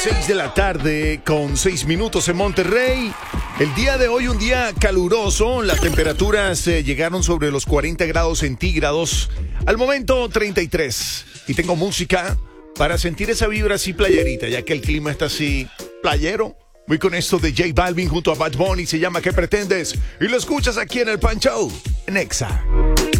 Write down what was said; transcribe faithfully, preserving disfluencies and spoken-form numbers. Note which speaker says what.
Speaker 1: seis de la tarde con seis minutos en Monterrey. El día de hoy un día caluroso, las temperaturas eh, llegaron sobre los cuarenta grados centígrados, al momento treinta y tres. Y tengo música para sentir esa vibra así playerita, ya que el clima está así playero. Voy con esto de J Balvin junto a Bad Bunny, se llama ¿Qué pretendes? Y lo escuchas aquí en el Pan Show, en Exa.